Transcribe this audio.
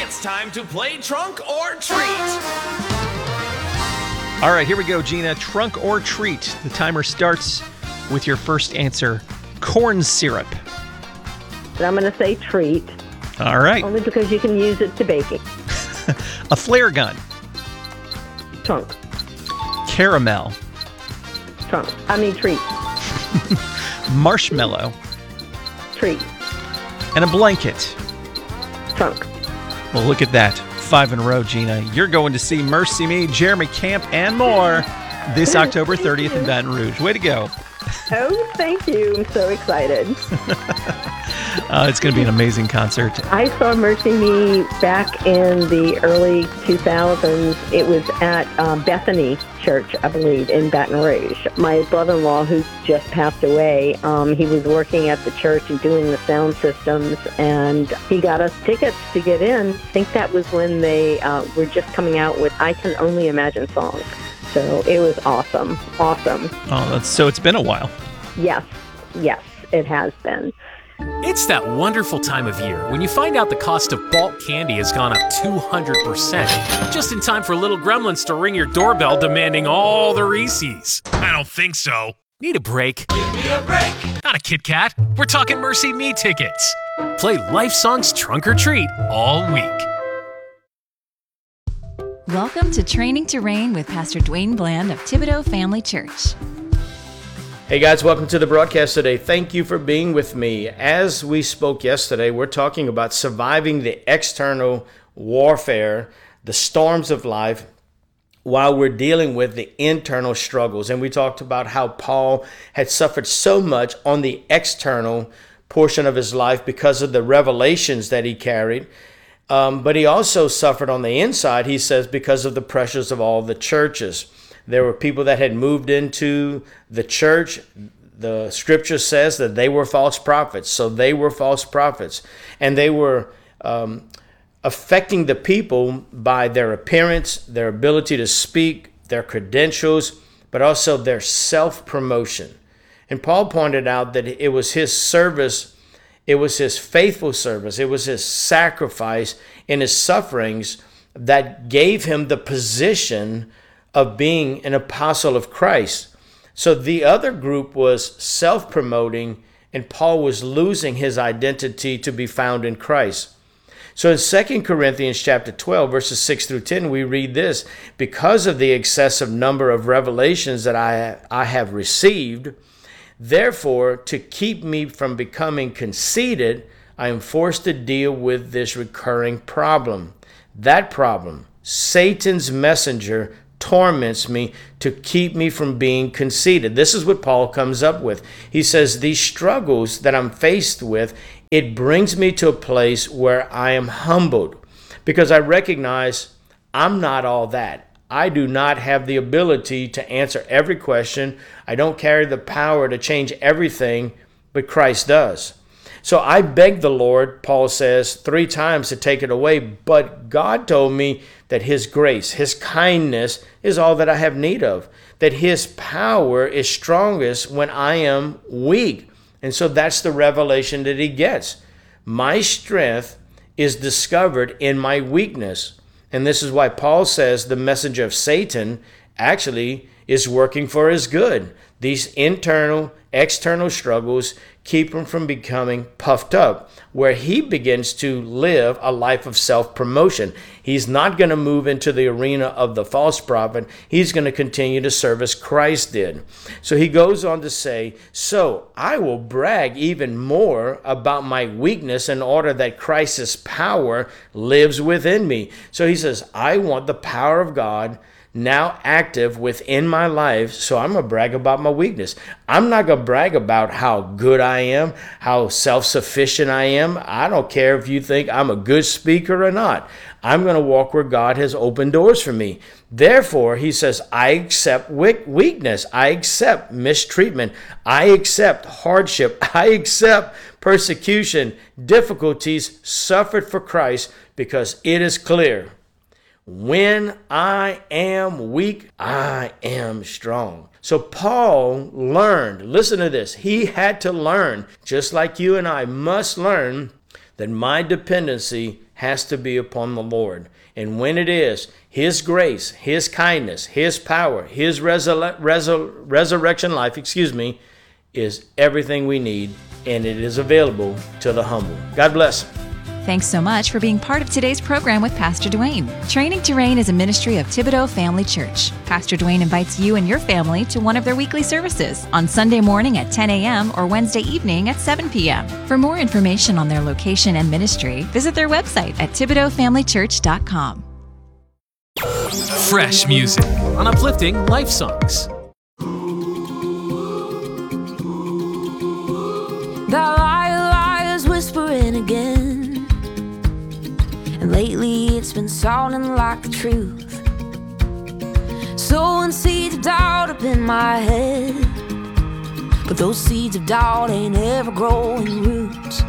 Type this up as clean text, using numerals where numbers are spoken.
It's time to play Trunk or Treat. All right, here we go, Gina. Trunk or treat. The timer starts with your first answer. Corn syrup. I'm going to say treat, All right. only because you can use it to baking. A flare gun. Trunk, Caramel. treat, Marshmallow. treat, And a blanket. trunk. Well, look at that. 5 in a row, Gina. You're going to see Mercy Me, Jeremy Camp, and more this October 30th in Baton Rouge. Way to go. Oh, thank you. I'm so excited. It's going to be an amazing concert. I saw Mercy Me back in the early 2000s. It was at Bethany Church, I believe, in Baton Rouge. My brother-in-law, who just passed away, he was working at the church and doing the sound systems, and he got us tickets to get in. I think that was when they were just coming out with I Can Only Imagine songs. So it was awesome. Awesome. Oh, so it's been a while. Yes, it has been. It's that wonderful time of year when you find out the cost of bulk candy has gone up 200%. Just in time for little gremlins to ring your doorbell demanding all the Reese's. I don't think so. Need a break? Give me a break. Not a Kit Kat. We're talking Mercy Me tickets. Play Life Songs Trunk or Treat all week. Welcome to Training to Reign with Pastor Dwayne Bland of Thibodaux Family Church. Hey guys, welcome to the broadcast today. Thank you for being with me. As we spoke yesterday, we're talking about surviving the external warfare, the storms of life, while we're dealing with the internal struggles. And we talked about how Paul had suffered so much on the external portion of his life because of the revelations that he carried. But he also suffered on the inside, he says, because of the pressures of all the churches. There were people that had moved into the church. The scripture says that they were false prophets. So they were false prophets. And they were affecting the people by their appearance, their ability to speak, their credentials, but also their self-promotion. And Paul pointed out that it was his service. It was his faithful service. It was his sacrifice in his sufferings that gave him the position of being an apostle of Christ. So the other group was self-promoting, and Paul was losing his identity to be found in Christ. So in 2 Corinthians chapter 12, verses 6 through 10, we read this: because of the excessive number of revelations that I have received, therefore, to keep me from becoming conceited, I am forced to deal with this recurring problem. That problem, Satan's messenger, torments me to keep me from being conceited. This is what Paul comes up with. He says, these struggles that I'm faced with, it brings me to a place where I am humbled because I recognize I'm not all that. I do not have the ability to answer every question. I don't carry the power to change everything, but Christ does. So I begged the Lord, Paul says, 3 times to take it away, but God told me that his grace, his kindness is all that I have need of, that his power is strongest when I am weak. And so that's the revelation that he gets. My strength is discovered in my weakness. And this is why Paul says the messenger of Satan actually is working for his good. These internal, external struggles keep him from becoming puffed up, where he begins to live a life of self-promotion. He's not going to move into the arena of the false prophet. He's going to continue to serve as Christ did. So he goes on to say, so I will brag even more about my weakness in order that Christ's power lives within me. So he says, I want the power of God now active within my life, so I'm going to brag about my weakness. I'm not going to brag about how good I am, how self-sufficient I am. I don't care if you think I'm a good speaker or not. I'm going to walk where God has opened doors for me. Therefore, he says, I accept weakness. I accept mistreatment. I accept hardship. I accept persecution, difficulties suffered for Christ, because it is clear, when I am weak, I am strong. So Paul learned, listen to this, he had to learn, just like you and I must learn, that my dependency has to be upon the Lord. And when it is, His grace, His kindness, His power, His resurrection life, is everything we need, and it is available to the humble. God bless. Thanks so much for being part of today's program with Pastor Dwayne. Training to Reign is a ministry of Thibodaux Family Church. Pastor Dwayne invites you and your family to one of their weekly services on Sunday morning at 10 a.m. or Wednesday evening at 7 p.m. For more information on their location and ministry, visit their website at ThibodauxFamilyChurch.com. Fresh music on uplifting life songs. That liar's whispering again, and lately it's been sounding like the truth. Sowing seeds of doubt up in my head, but those seeds of doubt ain't ever growing roots.